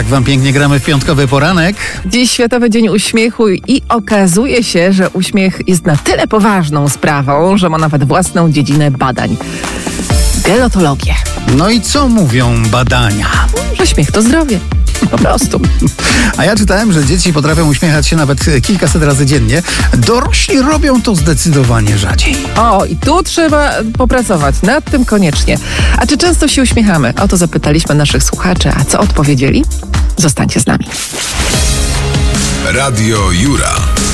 Tak wam pięknie gramy w piątkowy poranek. Dziś Światowy Dzień Uśmiechu i okazuje się, że uśmiech jest na tyle poważną sprawą, że ma nawet własną dziedzinę badań. Gelotologię. No i co mówią badania? Że śmiech to zdrowie. Po prostu. A ja czytałem, że dzieci potrafią uśmiechać się nawet kilkaset razy dziennie. Dorośli robią to zdecydowanie rzadziej. O, i tu trzeba popracować nad tym koniecznie. A czy często się uśmiechamy? O to zapytaliśmy naszych słuchaczy, a co odpowiedzieli? Zostańcie z nami. Radio Jura.